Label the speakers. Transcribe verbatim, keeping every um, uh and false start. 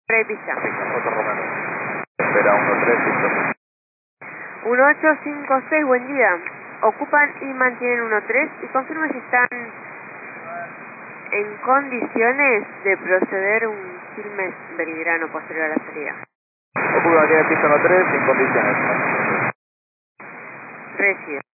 Speaker 1: Prepista.
Speaker 2: Otro Romero. Espera uno tres, listo.
Speaker 1: uno ocho cinco seis, buen día. Ocupan y mantienen uno tres y confirman si están en condiciones de proceder un Quilmes Belgrano posterior a la salida.
Speaker 2: Ocupa tiene pista uno tres, sin condiciones.
Speaker 1: Recibe.